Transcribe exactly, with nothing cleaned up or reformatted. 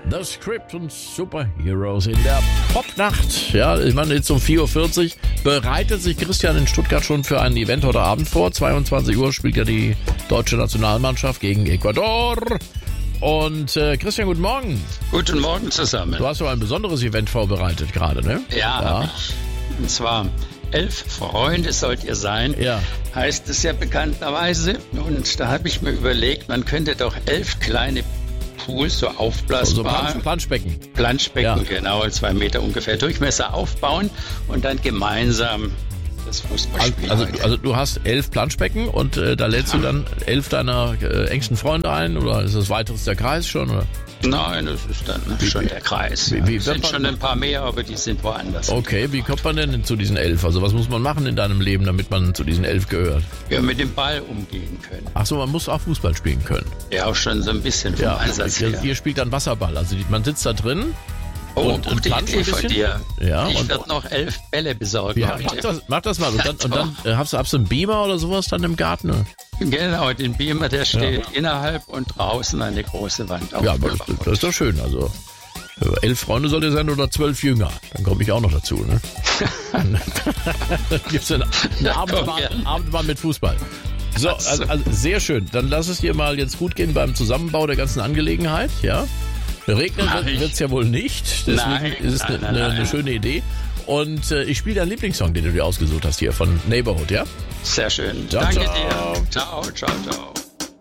The Script und Superheroes in der Popnacht. Ja, ich meine, jetzt um vier Uhr vierzig bereitet sich Christian in Stuttgart schon für ein Event heute Abend vor. zweiundzwanzig Uhr spielt ja die deutsche Nationalmannschaft gegen Ecuador. Und äh, Christian, guten Morgen. Guten Morgen zusammen. Du hast so ein besonderes Event vorbereitet gerade, ne? Ja, ja. Und zwar elf Freunde sollt ihr sein, ja. Heißt es ja bekannterweise. Und da habe ich mir überlegt, man könnte doch elf kleine Pools, so aufblasbar. So Planschbecken. Planschbecken, ja. Genau, zwei Meter ungefähr Durchmesser aufbauen und dann gemeinsam das Fußballspiel. Also, also, also du hast elf Planschbecken und äh, da lädst ja. du dann elf deiner äh, engsten Freunde ein oder ist das weiteres der Kreis schon? Oder? Nein, das ist dann wie, schon der Kreis. Wie, wie, es sind schon ein paar mehr, aber die sind woanders. Okay, wie kommt man denn zu diesen elf? Also was muss man machen in deinem Leben, damit man zu diesen elf gehört? Ja, mit dem Ball umgehen können. Ach so, man muss auch Fußball spielen können. Ja, auch schon so ein bisschen vom ja, Einsatz ihr, her. Ihr spielt dann Wasserball, also man sitzt da drin. Oh, und, gute und Idee von dir. Ja, ich und, werde noch elf Bälle besorgen ja, heute. Mach das, mach das mal. Und dann, und dann äh, hast, du, hast du einen Beamer oder sowas dann im Garten? Oder? Genau, den Beamer, der steht ja. innerhalb und draußen eine große Wand. Ja, aber das, das ist doch schön. Also elf Freunde sollt ihr sein oder zwölf Jünger. Dann komme ich auch noch dazu. Ne? Dann gibt es eine, eine Abendbahn, Abendbahn mit Fußball. So, also, also sehr schön. Dann lass es dir mal jetzt gut gehen beim Zusammenbau der ganzen Angelegenheit, ja? Regnen wird es ja wohl nicht. Deswegen nein, ist es eine, nein, eine, nein. eine schöne Idee. Und äh, ich spiele deinen Lieblingssong, den du dir ausgesucht hast hier von Neighborhood, ja? Sehr schön. Ciao, Danke ciao. dir. Ciao, ciao, ciao.